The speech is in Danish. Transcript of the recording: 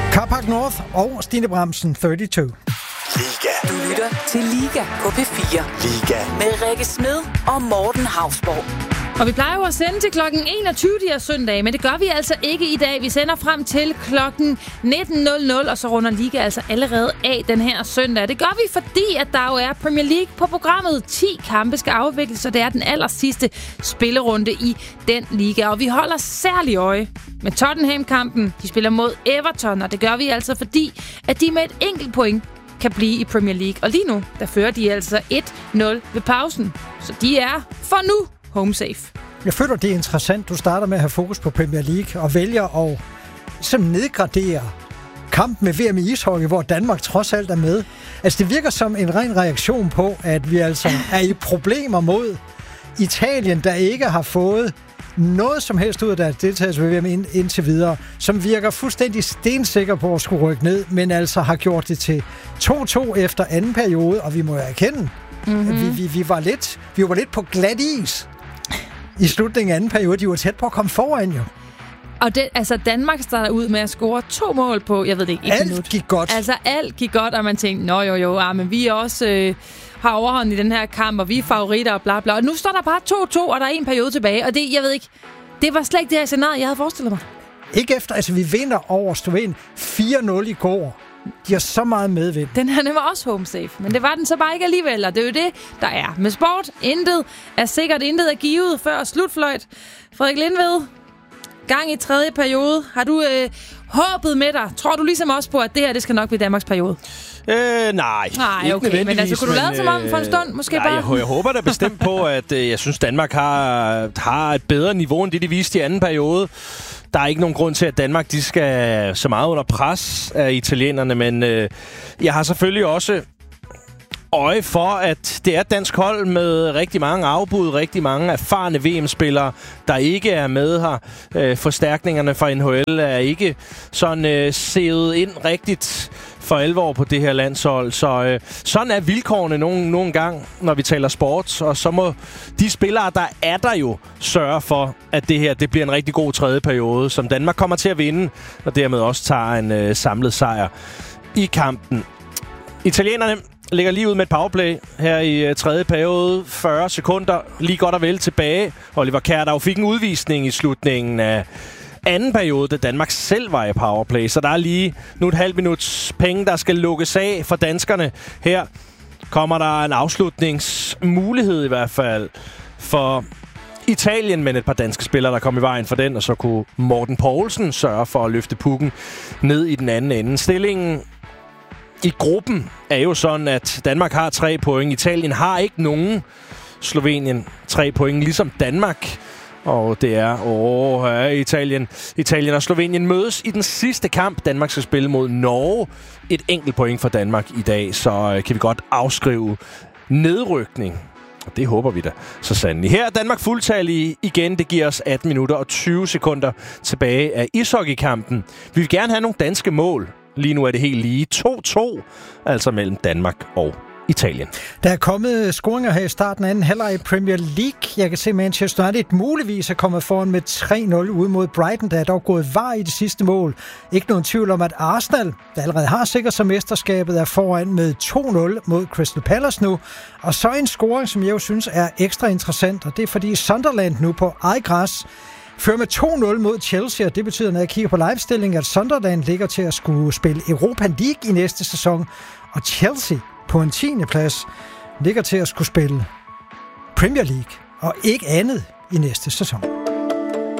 Carpark North og Stine Bramsen, 32. Liga. Du lytter til Liga på P4. Liga. Med Rikke Smed og Morten Hausborg. Og vi plejer jo at sende til klokken 21 de her søndage, men det gør vi altså ikke i dag. Vi sender frem til klokken 19.00, og så runder Liga altså allerede af den her søndag. Det gør vi, fordi at der jo er Premier League på programmet. 10 kampe skal afvikles, så det er den allersidste spillerunde i den liga. Og vi holder særlig øje med Tottenham-kampen. De spiller mod Everton, og det gør vi altså, fordi at de med et enkelt point kan blive i Premier League. Og lige nu, der fører de altså 1-0 ved pausen. Så de er for nu home safe. Jeg føler, det er interessant. Du starter med at have fokus på Premier League og vælger at nedgradere kampen med VM i ishockey, hvor Danmark trods alt er med. Altså, det virker som en ren reaktion på, at vi altså er i problemer mod Italien, der ikke har fået noget som helst ud af deres deltagelse ved VM indtil videre, som virker fuldstændig stensikker på at skulle rykke ned, men altså har gjort det til 2-2 efter anden periode, og vi må jo erkende, at vi var lidt på glat is i slutningen af anden periode. De var tæt på at komme foran, jo. Og det, altså Danmark starter ud med at score 2 mål på, jeg ved det ikke, 1 minut. Alt gik godt. Altså alt gik godt, og man tænkte, men vi også har overhånd i den her kamp, og vi er favoritter og bla bla. Og nu står der bare 2-2, og der er en periode tilbage, og det, jeg ved ikke, det var slet ikke det her scenarie, jeg havde forestillet mig. Ikke efter, altså vi vinder over Slovenien 4-0 i går. De har så meget medvind. Den her var også home safe, men det var den så bare ikke alligevel, og det er jo det, der er. Med sport, intet er sikkert, intet er givet før slutfløjt. Frederik Lindved, gang i tredje periode. Har du håbet med dig? Tror du ligesom også på, at det her, det skal nok blive Danmarks periode? Nej, okay, men altså, kunne du lade som om for en stund? Måske bare? Jeg håber da bestemt på, at jeg synes, Danmark har et bedre niveau, end det, de viste i anden periode. Der er ikke nogen grund til, at Danmark de skal så meget under pres af italienerne, men jeg har selvfølgelig også øje for, at det er et dansk hold med rigtig mange afbud, rigtig mange erfarne VM-spillere, der ikke er med her. Forstærkningerne fra NHL er ikke sådan sevet ind rigtigt for alvor på det her landshold. Så sådan er vilkårene nogle gange, når vi taler sport. Og så må de spillere, der er der jo, sørge for, at det her det bliver en rigtig god tredje periode, som Danmark kommer til at vinde, og dermed også tager en samlet sejr i kampen. Italienerne ligger lige ud med et powerplay her i tredje periode. 40 sekunder, lige godt og vel tilbage. Oliver Kjær, der jo fik en udvisning i slutningen af anden periode, da Danmark selv var i powerplay. Så der er lige nu et halvt minuts penge, der skal lukkes af for danskerne. Her kommer der en afslutningsmulighed i hvert fald for Italien, men et par danske spillere, der kom i vejen for den, og så kunne Morten Poulsen sørge for at løfte pucken ned i den anden ende. Stillingen i gruppen er jo sådan, at Danmark har 3 point. Italien har ikke nogen. Slovenien 3 point, ligesom Danmark. Og det er Italien og Slovenien mødes i den sidste kamp. Danmark skal spille mod Norge. Et enkelt point for Danmark i dag, så kan vi godt afskrive nedrykning. Og det håber vi da så sandelig. Her er Danmark fuldtallige igen. Det giver os 18 minutter og 20 sekunder tilbage af ishockeykampen. Vi vil gerne have nogle danske mål. Lige nu er det helt lige 2-2, altså mellem Danmark og Italien. Der er kommet scoringer her i starten af anden halvleg i Premier League. Jeg kan se, Manchester United muligvis er kommet foran med 3-0 ude mod Brighton. Der er dog gået var i det sidste mål. Ikke nogen tvivl om, at Arsenal, der allerede har sikret sig mesterskabet, er foran med 2-0 mod Crystal Palace nu. Og så en scoring, som jeg jo synes er ekstra interessant, og det er fordi Sunderland nu på eget græs fører med 2-0 mod Chelsea, og det betyder, når jeg kigger på livestillingen, at Sunderland ligger til at skulle spille Europa League i næste sæson, og Chelsea på en 10. plads ligger til at skulle spille Premier League, og ikke andet i næste sæson.